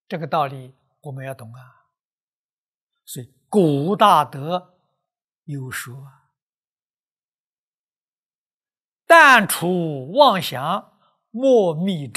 这个道理我们要懂啊。所以古大德有说啊，但除妄想，莫密